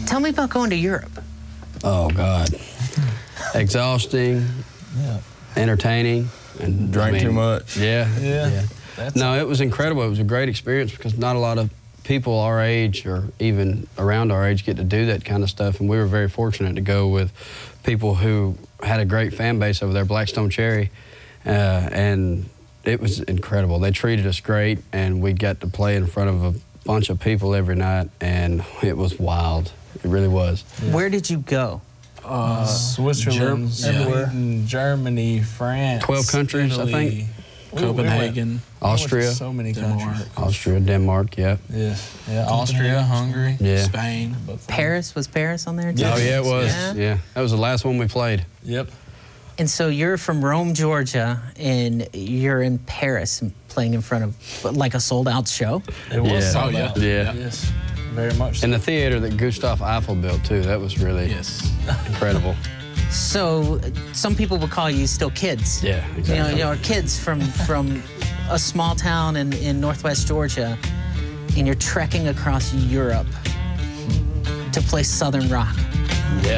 Tell me about going to Europe. Oh, God. Exhausting, entertaining, and Drank too much. Yeah. No, it was incredible. It was a great experience because not a lot of people our age or even around our age get to do that kind of stuff, and we were very fortunate to go with people who had a great fan base over there, Blackstone Cherry, and it was incredible. They treated us great, and we got to play in front of a bunch of people every night, and it was wild. It really was. Yeah. Where did you go? Switzerland, Sweden, Germany, France, 12 countries, Italy, I think. Copenhagen, Austria, so many countries. Austria, Denmark, yeah. Yeah, Austria, Hungary, Spain. Paris, was Paris on there too? Oh yeah, it was. Yeah, that was the last one we played. Yep. And so you're from Rome, Georgia, and you're in Paris and playing in front of like a sold-out show. It was sold out. out. Yeah. Yes. Very much so. And the theater that Gustav Eiffel built too. That was really incredible. So some people would call you still kids. Yeah, exactly. You know, kids from a small town in northwest Georgia, and you're trekking across Europe to play Southern rock. Yeah.